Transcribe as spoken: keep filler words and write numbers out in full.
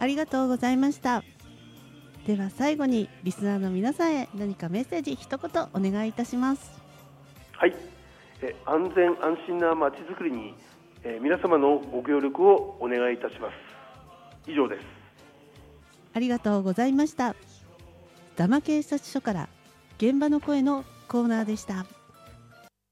ありがとうございました。では最後にリスナーの皆さんへ何かメッセージ一言お願いいたします。 はい、え安全安心なまちづくりに、え皆様のご協力をお願いいたします。以上です。 ありがとうございました。座間警察署から現場の声のコーナーでした。